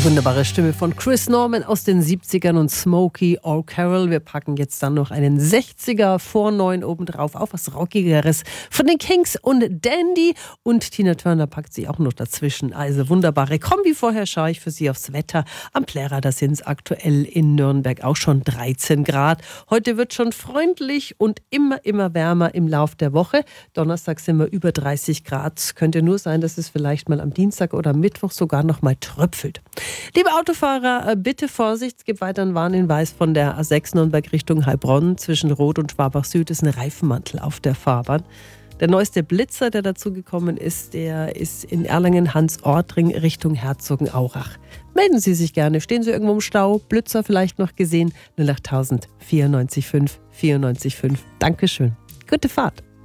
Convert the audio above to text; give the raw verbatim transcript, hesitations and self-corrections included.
Wunderbare Stimme von Chris Norman aus den siebzigern und Smokey O'Carroll. Wir packen jetzt dann noch einen sechziger vor neun obendrauf auf, was Rockigeres von den Kings und Dandy. Und Tina Turner packt sie auch noch dazwischen. Also wunderbare Kombi. Vorher schaue ich für Sie aufs Wetter. Am Plärrer, da sind es aktuell in Nürnberg auch schon dreizehn Grad. Heute wird schon freundlich und immer, immer wärmer im Lauf der Woche. Donnerstag sind wir über dreißig Grad. Könnte nur sein, dass es vielleicht mal am Dienstag oder Mittwoch sogar noch mal tröpfelt. Liebe Autofahrer, bitte Vorsicht. Es gibt weiter einen Warnhinweis von der A sechs Nürnberg Richtung Heilbronn. Zwischen Rot und Schwabach Süd ist ein Reifenmantel auf der Fahrbahn. Der neueste Blitzer, der dazugekommen ist, der ist in Erlangen-Hans-Ortring Richtung Herzogenaurach. Melden Sie sich gerne. Stehen Sie irgendwo im Stau? Blitzer vielleicht noch gesehen? null acht tausend vierundneunzig fünf vierundneunzig fünf. Dankeschön. Gute Fahrt.